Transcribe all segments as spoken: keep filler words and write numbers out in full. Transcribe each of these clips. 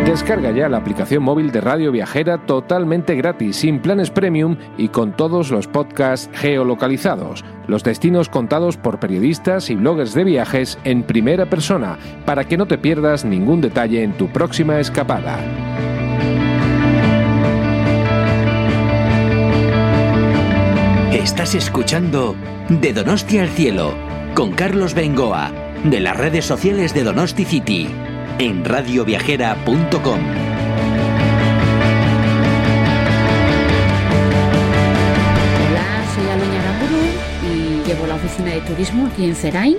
Descarga ya la aplicación móvil de Radio Viajera totalmente gratis, sin planes premium y con todos los podcasts geolocalizados, los destinos contados por periodistas y bloggers de viajes en primera persona, para que no te pierdas ningún detalle en tu próxima escapada. Estás escuchando De Donosti al Cielo, con Carlos Bengoa, de las redes sociales de Donosti City, en radio viajera punto com. Hola, soy Aloña Aramburu y llevo la oficina de turismo aquí en Zerain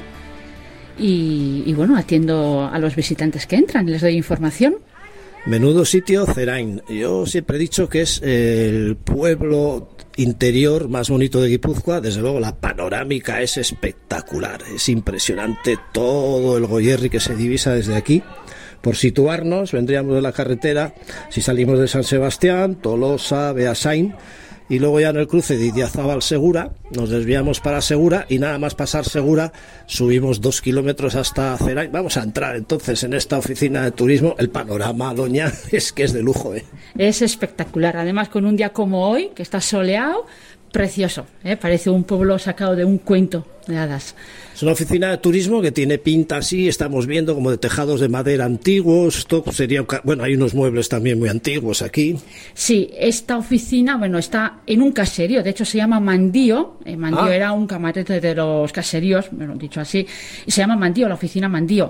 y, y bueno, atiendo a los visitantes que entran y les doy información. Menudo sitio Zerain. Yo siempre he dicho que es el pueblo interior más bonito de Guipúzcoa. Desde luego la panorámica es espectacular, es impresionante todo el Goierri que se divisa desde aquí. Por situarnos, vendríamos de la carretera, si salimos de San Sebastián, Tolosa, Beasain, y luego ya en el cruce de Idiazábal Segura, nos desviamos para Segura y nada más pasar Segura, subimos dos kilómetros hasta Zerain. Vamos a entrar entonces en esta oficina de turismo. El panorama, doña, es que es de lujo, ¿eh? Es espectacular, además con un día como hoy, que está soleado, precioso, ¿eh? Parece un pueblo sacado de un cuento de hadas. Es una oficina de turismo que tiene pinta así, estamos viendo como de tejados de madera antiguos. Esto sería, bueno, hay unos muebles también muy antiguos aquí. Sí, esta oficina, bueno, está en un caserío, de hecho se llama Mandío. Eh, Mandío Ah. era un camarete de los caseríos, bueno, dicho así, y se llama Mandío, la oficina Mandío.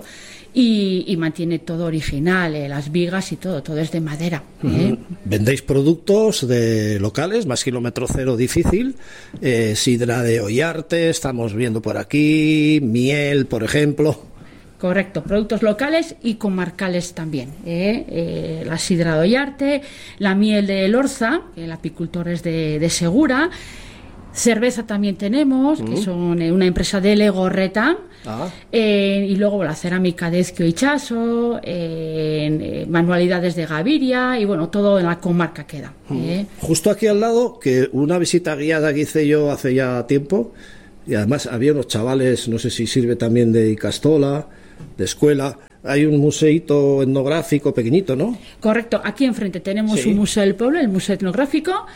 Y, y mantiene todo original, eh, las vigas y todo, todo es de madera. ¿eh? Uh-huh. Vendéis productos de locales, más kilómetro cero difícil, eh, sidra de Ollarte, estamos viendo por aquí, miel, por ejemplo. Correcto, productos locales y comarcales también. ¿eh? Eh, la sidra de Ollarte, la miel de Elorza, el apicultor es de, de Segura. Cerveza también tenemos, uh-huh. que son eh, una empresa de Legorreta. Ah. Eh, y luego la cerámica de Ezquio y Chaso, eh, eh, manualidades de Gaviria y bueno, todo en la comarca queda. ¿eh? Justo aquí al lado, que una visita guiada que hice yo hace ya tiempo, y además había unos chavales, no sé si sirve también de Icastola, de escuela. Hay un museíto etnográfico pequeñito, ¿no? Correcto, aquí enfrente tenemos Sí. un museo del pueblo, el Museo Etnográfico,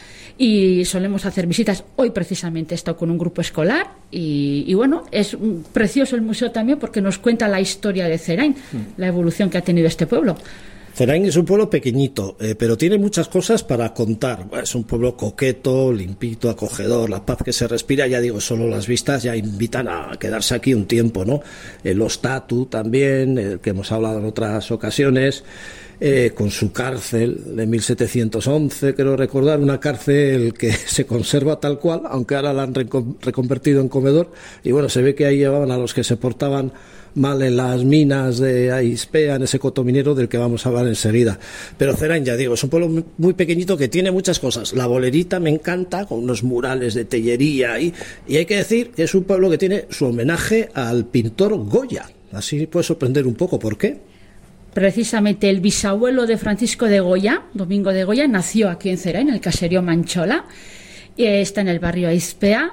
y solemos hacer visitas. Hoy precisamente he estado con un grupo escolar y, y bueno, es un, precioso el museo también porque nos cuenta la historia de Zerain, mm. la evolución que ha tenido este pueblo. Zerain es un pueblo pequeñito, eh, pero tiene muchas cosas para contar. Es un pueblo coqueto, limpito, acogedor, la paz que se respira, ya digo, solo las vistas ya invitan a quedarse aquí un tiempo, ¿no? El Ostatu también, el que hemos hablado en otras ocasiones, eh, con su cárcel de mil setecientos once, creo recordar, una cárcel que se conserva tal cual, aunque ahora la han recon- reconvertido en comedor, y bueno, se ve que ahí llevaban a los que se portaban mal en las minas de Aispea, en ese cotominero del que vamos a hablar enseguida. Pero Zerain, ya digo, es un pueblo muy pequeñito que tiene muchas cosas. La Bolerita me encanta, con unos murales de tellería, y, y hay que decir que es un pueblo que tiene su homenaje al pintor Goya. Así puede sorprender un poco, ¿por qué? Precisamente el bisabuelo de Francisco de Goya, Domingo de Goya, nació aquí en Zerain, en el caserío Manchola, y está en el barrio Aispea.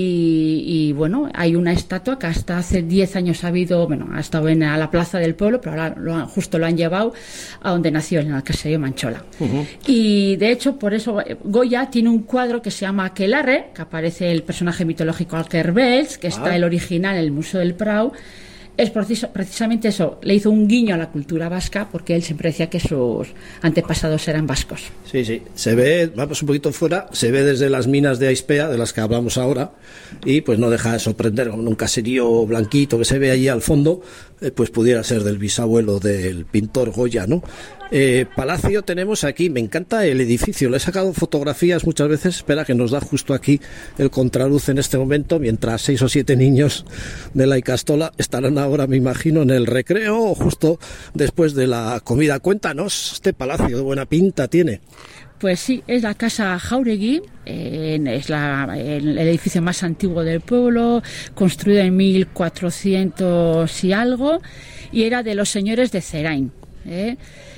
Y, y bueno, hay una estatua que hasta hace diez años ha habido, bueno, ha estado en a la plaza del pueblo, pero ahora lo han, justo lo han llevado a donde nació, en el caserío Manchola. Uh-huh. Y de hecho, por eso Goya tiene un cuadro que se llama Aquelarre, que aparece el personaje mitológico Alquerbels, que está ah. el original en el Museo del Prado. Es preciso, precisamente eso, le hizo un guiño a la cultura vasca porque él siempre decía que sus antepasados eran vascos. Sí, sí, se ve, vamos un poquito fuera, se ve desde las minas de Aispea, de las que hablamos ahora, y pues no deja de sorprender, como un caserío blanquito que se ve allí al fondo, eh, pues pudiera ser del bisabuelo del pintor Goya, ¿no? Eh, Palacio tenemos aquí, me encanta el edificio, le he sacado fotografías muchas veces, espera que nos da justo aquí el contraluz en este momento, mientras seis o siete niños de la Icastola estarán ahora, me imagino, en el recreo o justo después de la comida. Cuéntanos, este palacio de buena pinta tiene. Pues sí, es la casa Jauregui, eh, es la, el, el edificio más antiguo del pueblo, construido en mil cuatrocientos y algo, y era de los señores de Zerain, ¿eh?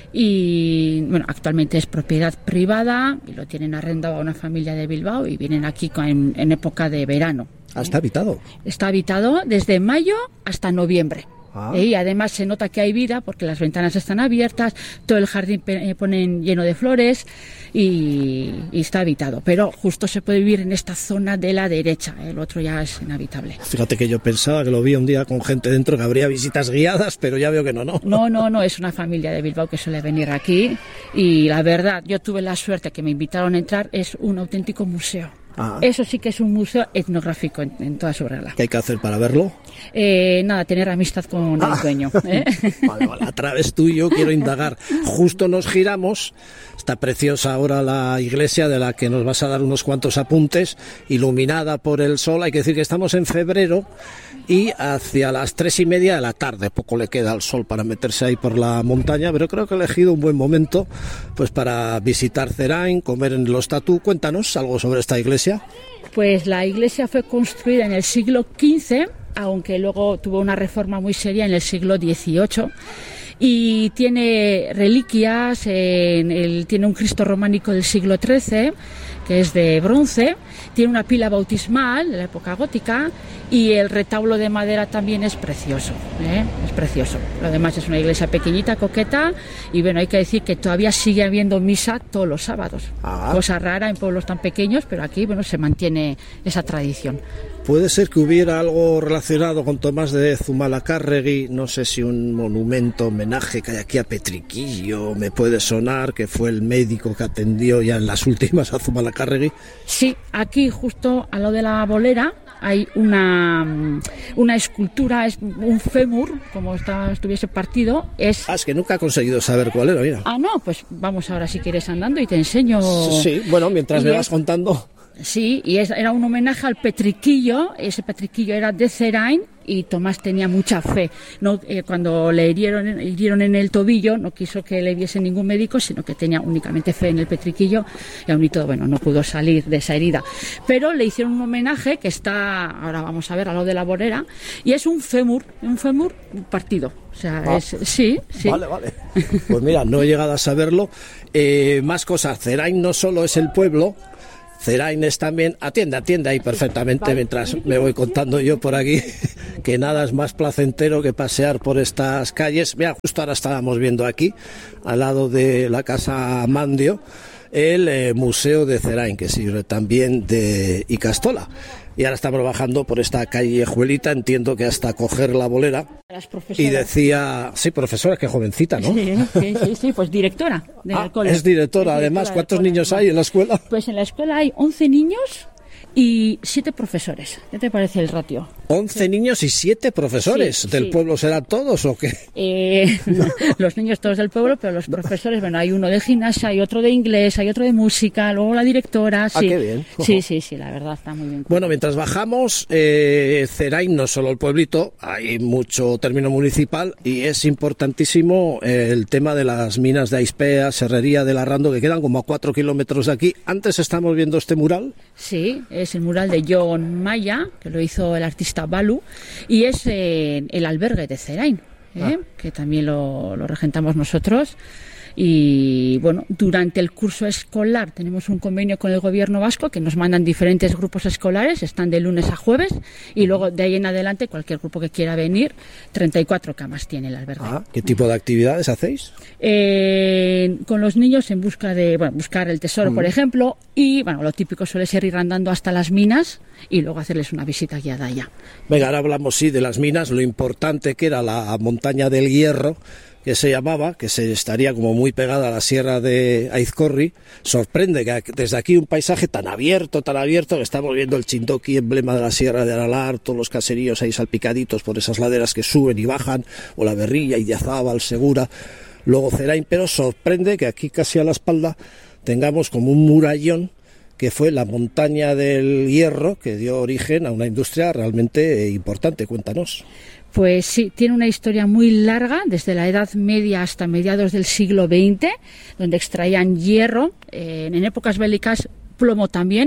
Y bueno, actualmente es propiedad privada y lo tienen arrendado a una familia de Bilbao y vienen aquí en, en época de verano. Ah, está habitado. Está habitado desde mayo hasta noviembre. Ah. ¿eh? Y además se nota que hay vida porque las ventanas están abiertas, todo el jardín pe- ponen lleno de flores y, y está habitado. Pero justo se puede vivir en esta zona de la derecha, ¿eh? El otro ya es inhabitable. Fíjate que yo pensaba que lo vi un día con gente dentro, que habría visitas guiadas, pero ya veo que no, ¿no? No, no, no, es una familia de Bilbao que suele venir aquí y la verdad, yo tuve la suerte que me invitaron a entrar, es un auténtico museo. Ah. Eso sí que es un museo etnográfico en, en toda su regla. ¿Qué hay que hacer para verlo? Eh, nada, tener amistad con ah. el dueño. ¿eh? Vale, vale, a través tuyo quiero indagar. Justo nos giramos, está preciosa ahora la iglesia de la que nos vas a dar unos cuantos apuntes, iluminada por el sol. Hay que decir que estamos en febrero y hacia las tres y media de la tarde, poco le queda al sol para meterse ahí por la montaña, pero creo que he elegido un buen momento pues para visitar Zerain, comer en el Ostatú. Cuéntanos algo sobre esta iglesia. Pues la iglesia fue construida en el siglo quince, aunque luego tuvo una reforma muy seria en el siglo dieciocho. Y tiene reliquias, en el, tiene un Cristo románico del siglo trece, que es de bronce, tiene una pila bautismal de la época gótica y el retablo de madera también es precioso, ¿eh? es precioso. Lo demás es una iglesia pequeñita, coqueta, y bueno, hay que decir que todavía sigue habiendo misa todos los sábados. Ah. Cosa rara en pueblos tan pequeños, pero aquí bueno se mantiene esa tradición. ¿Puede ser que hubiera algo relacionado con Tomás de Zumalacárregui? No sé si un monumento, homenaje que hay aquí a Petriquillo, me puede sonar, que fue el médico que atendió ya en las últimas a Zumalacárregui. Sí, aquí justo al lado de la bolera hay una, una escultura, es un fémur, como está, estuviese partido. Es... Ah, es que nunca he conseguido saber cuál era, mira. Ah, no, pues vamos ahora si quieres andando y te enseño. Sí, bueno, mientras y me es... vas contando... Sí, y es, era un homenaje al Petriquillo, ese Petriquillo era de Zerain y Tomás tenía mucha fe. No, eh, cuando le hirieron, hirieron en el tobillo, no quiso que le viese ningún médico, sino que tenía únicamente fe en el Petriquillo y aún y todo, bueno, no pudo salir de esa herida. Pero le hicieron un homenaje que está, ahora vamos a ver, a lo de la bolera, y es un fémur, un fémur partido. O sea, ah, es, sí, sí. Vale, vale. Pues mira, no he llegado a saberlo. Eh, más cosas, Zerain no solo es el pueblo, Zerain es también, atiende, atiende ahí perfectamente mientras me voy contando yo por aquí, que nada es más placentero que pasear por estas calles. Mira, justo ahora estábamos viendo aquí, al lado de la Casa Mandio, el eh, Museo de Zerain, que sirve también de Icastola. Y ahora estamos bajando por esta callejuelita, entiendo que hasta coger la bolera. Y decía, sí, profesora, qué jovencita, ¿no? Sí, sí, sí, sí pues directora del ah, cole. Es directora, es además. Directora ¿Cuántos niños hay en la escuela? Pues en la escuela hay once niños y siete profesores. ¿Qué te parece el ratio? once sí. niños y siete profesores. Sí, ¿Del sí. pueblo serán todos o qué? Eh, los niños todos del pueblo, pero los profesores, bueno, hay uno de gimnasia, hay otro de inglés, hay otro de música, luego la directora. Sí. Ah, qué bien. Sí, sí, sí, la verdad está muy bien. Bueno, mientras bajamos, eh, Zerain no solo el pueblito, hay mucho término municipal y es importantísimo eh, el tema de las minas de Aispea, Serrería de Larrando, que quedan como a cuatro kilómetros de aquí. Antes estamos viendo este mural. Sí, es el mural de John Maya, que lo hizo el artista Balu, y es eh, el albergue de Zerain, ¿eh? ah. que también lo, lo regentamos nosotros. Y bueno, durante el curso escolar tenemos un convenio con el gobierno vasco que nos mandan diferentes grupos escolares, están de lunes a jueves, y luego de ahí en adelante cualquier grupo que quiera venir, treinta y cuatro camas tiene el albergue. Ah, ¿qué tipo de actividades hacéis? Eh, con los niños en busca de, bueno, buscar el tesoro, mm. por ejemplo, y bueno, lo típico suele ser ir andando hasta las minas y luego hacerles una visita guiada allá. Venga, ahora hablamos sí de las minas, lo importante que era la montaña del Hierro, que se llamaba, que se estaría como muy pegada a la sierra de Aizcorri. Sorprende que desde aquí un paisaje tan abierto, tan abierto, que estamos viendo el Chindoki, emblema de la sierra de Aralar, todos los caseríos ahí salpicaditos por esas laderas que suben y bajan, o la Berrilla, Idiazábal, Segura, luego Zerain, pero sorprende que aquí casi a la espalda tengamos como un murallón que fue la montaña del Hierro, que dio origen a una industria realmente importante. Cuéntanos. Pues sí, tiene una historia muy larga, desde la Edad Media hasta mediados del siglo veinte, donde extraían hierro. Eh, en épocas bélicas plomo también,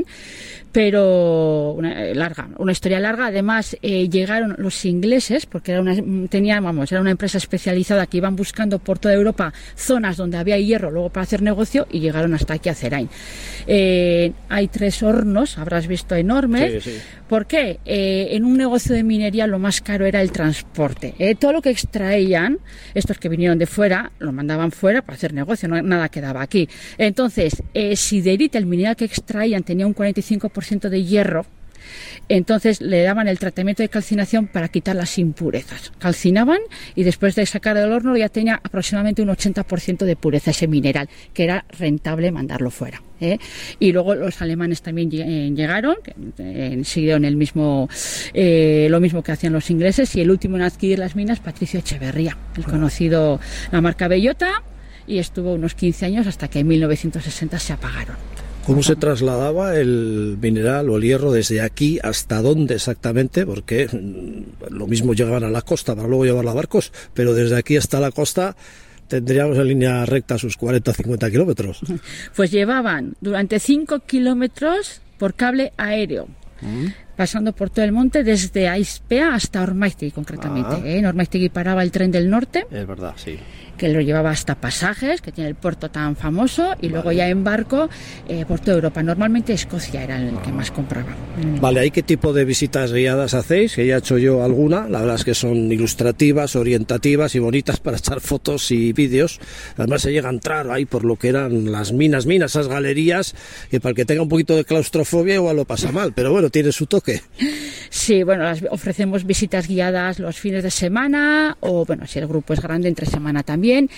pero una larga, una historia larga. Además, eh, llegaron los ingleses, porque era una, tenían, vamos, era una empresa especializada que iban buscando por toda Europa zonas donde había hierro luego para hacer negocio, y llegaron hasta aquí a Zerain. Eh, hay tres hornos, habrás visto, enormes. Sí, sí. ¿Por qué? Eh, en un negocio de minería lo más caro era el transporte. Eh, todo lo que extraían, estos que vinieron de fuera, lo mandaban fuera para hacer negocio, no, nada quedaba aquí. Entonces, eh, siderita, el mineral que extraían, tenía un cuarenta y cinco por ciento de hierro. Entonces le daban el tratamiento de calcinación para quitar las impurezas. Calcinaban y después de sacar del horno ya tenía aproximadamente un ochenta por ciento de pureza ese mineral, que era rentable mandarlo fuera. ¿eh? Y luego los alemanes también llegaron, eh, siguieron el mismo, eh, lo mismo que hacían los ingleses, y el último en adquirir las minas, Patricio Echeverría, el conocido, la marca Bellota, y estuvo unos quince años hasta que en mil novecientos sesenta se apagaron. ¿Cómo se trasladaba el mineral o el hierro desde aquí hasta dónde exactamente? Porque lo mismo llegaban a la costa para luego llevarla a barcos, pero desde aquí hasta la costa tendríamos en línea recta sus cuarenta a cincuenta kilómetros. Pues llevaban durante cinco kilómetros por cable aéreo. ¿Mm? Pasando por todo el monte, desde Aispea hasta Ormaiztegui, concretamente. Ah. ¿eh? En Ormaiztegui paraba el tren del norte. Es verdad, sí. Que lo llevaba hasta Pasajes, que tiene el puerto tan famoso, y vale. luego ya en barco eh, por toda Europa. Normalmente Escocia era el ah. que más compraba. Vale, ¿ahí qué tipo de visitas guiadas hacéis? Que ya he hecho yo alguna. La verdad es que son ilustrativas, orientativas y bonitas para echar fotos y vídeos. Además se llega a entrar ahí por lo que eran las minas, minas, esas galerías, que para el que tenga un poquito de claustrofobia igual lo pasa mal, pero bueno, tiene su toque. Sí, bueno, las, ofrecemos visitas guiadas los fines de semana, o bueno, si el grupo es grande, entre semana también.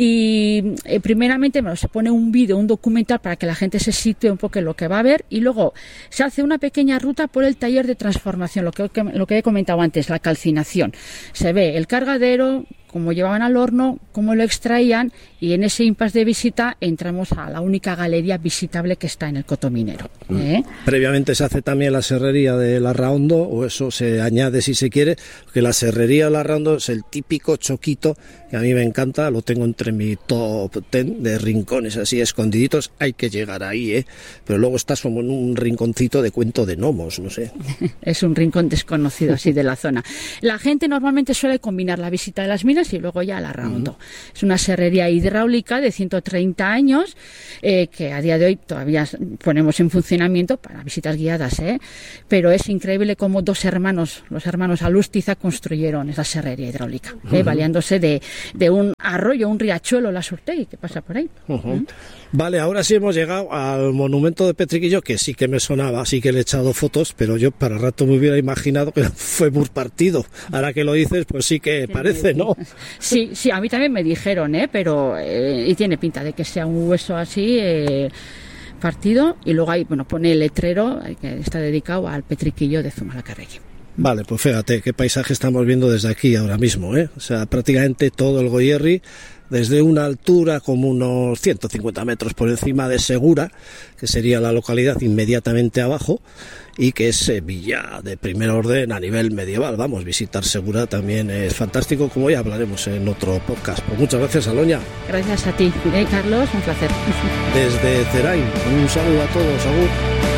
Y eh, primeramente bueno, se pone un vídeo, un documental para que la gente se sitúe un poco en lo que va a ver, y luego se hace una pequeña ruta por el taller de transformación, lo que, lo que he comentado antes, la calcinación. Se ve el cargadero, cómo llevaban al horno, cómo lo extraían, y en ese impasse de visita entramos a la única galería visitable que está en el coto minero. ¿eh? Previamente se hace también la serrería de Larraondo, o eso se añade si se quiere, porque la serrería de Larraondo es el típico choquito que a mí me encanta, lo tengo entre mi top ten de rincones así escondiditos, hay que llegar ahí, ¿eh? Pero luego estás como en un rinconcito de cuento de gnomos, no sé. Es un rincón desconocido, sí, de la zona. La gente normalmente suele combinar la visita de las minas y luego ya Larraondo. Uh-huh. Es una serrería hidráulica de ciento treinta años, eh, que a día de hoy todavía ponemos en funcionamiento para visitas guiadas, ¿eh? Pero es increíble cómo dos hermanos, los hermanos Alustiza, construyeron esa serrería hidráulica, uh-huh. ¿eh? valiándose de, de un arroyo, un riachuelo, la Surtegui, que pasa por ahí. Uh-huh. ¿Mm? Vale, ahora sí hemos llegado al monumento de Petriquillo, que sí que me sonaba, sí que le he echado fotos, pero yo para rato me hubiera imaginado que fue muy partido. Ahora que lo dices, pues sí que sí, parece, ¿no? Sí, sí, a mí también me dijeron, ¿eh? Pero eh, y tiene pinta de que sea un hueso así eh, partido, y luego ahí, bueno, pone el letrero que está dedicado al Petriquillo de Zumalacárregui. Vale, pues fíjate qué paisaje estamos viendo desde aquí ahora mismo, ¿eh? O sea, prácticamente todo el Goierri, desde una altura como unos ciento cincuenta metros por encima de Segura, que sería la localidad inmediatamente abajo, y que es eh, villa de primer orden a nivel medieval. Vamos, visitar Segura también es fantástico, como ya hablaremos en otro podcast. Pues muchas gracias, Aloña. Gracias a ti, eh, Carlos, un placer. Desde Zerain, un saludo a todos, agur.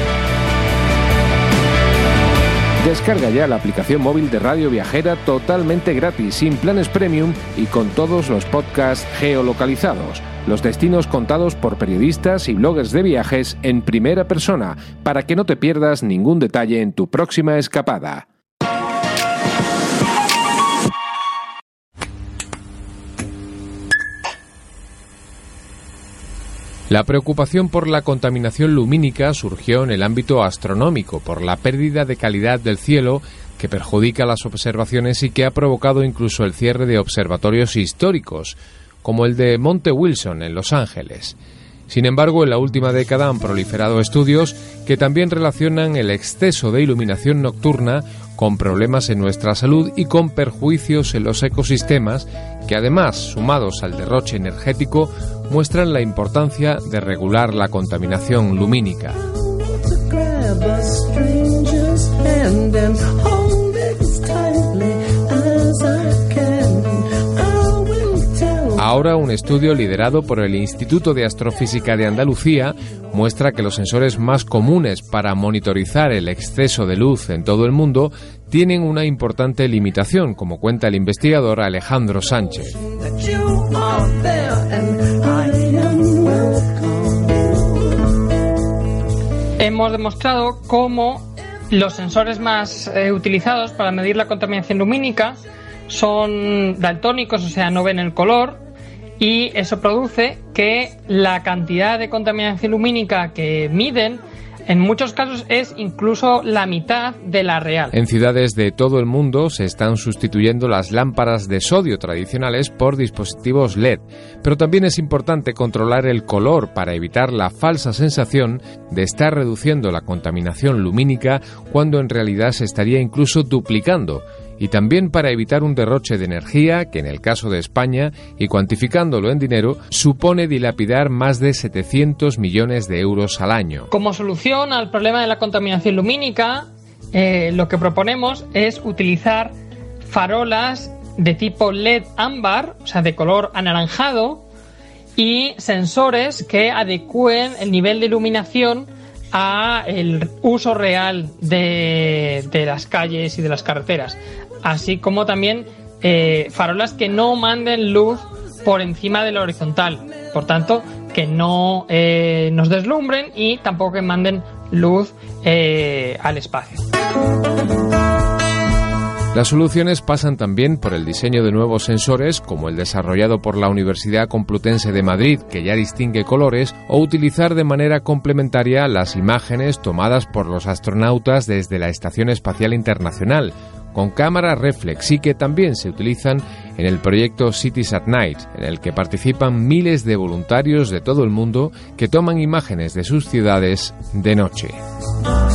Descarga ya la aplicación móvil de Radio Viajera totalmente gratis, sin planes premium y con todos los podcasts geolocalizados. Los destinos contados por periodistas y bloggers de viajes en primera persona, para que no te pierdas ningún detalle en tu próxima escapada. La preocupación por la contaminación lumínica surgió en el ámbito astronómico por la pérdida de calidad del cielo que perjudica las observaciones y que ha provocado incluso el cierre de observatorios históricos, como el de Monte Wilson en Los Ángeles. Sin embargo, en la última década han proliferado estudios que también relacionan el exceso de iluminación nocturna con problemas en nuestra salud y con perjuicios en los ecosistemas, que además, sumados al derroche energético, muestran la importancia de regular la contaminación lumínica. Ahora, un estudio liderado por el Instituto de Astrofísica de Andalucía muestra que los sensores más comunes para monitorizar el exceso de luz en todo el mundo tienen una importante limitación, como cuenta el investigador Alejandro Sánchez. Hemos demostrado cómo los sensores más eh, utilizados para medir la contaminación lumínica son daltónicos, o sea, no ven el color, y eso produce que la cantidad de contaminación lumínica que miden en muchos casos es incluso la mitad de la real. En ciudades de todo el mundo se están sustituyendo las lámparas de sodio tradicionales por dispositivos L E D, pero también es importante controlar el color para evitar la falsa sensación de estar reduciendo la contaminación lumínica cuando en realidad se estaría incluso duplicando, y también para evitar un derroche de energía que en el caso de España, y cuantificándolo en dinero, supone dilapidar más de setecientos millones de euros al año. Como solución al problema de la contaminación lumínica, eh, lo que proponemos es utilizar farolas de tipo L E D ámbar, o sea, de color anaranjado, y sensores que adecúen el nivel de iluminación a el uso real de, de las calles y de las carreteras, así como también eh, farolas que no manden luz por encima de la horizontal, por tanto que no eh, nos deslumbren y tampoco que manden luz eh, al espacio. Las soluciones pasan también por el diseño de nuevos sensores, como el desarrollado por la Universidad Complutense de Madrid, que ya distingue colores, o utilizar de manera complementaria las imágenes tomadas por los astronautas desde la Estación Espacial Internacional, con cámaras reflex, y que también se utilizan en el proyecto Cities at Night, en el que participan miles de voluntarios de todo el mundo que toman imágenes de sus ciudades de noche.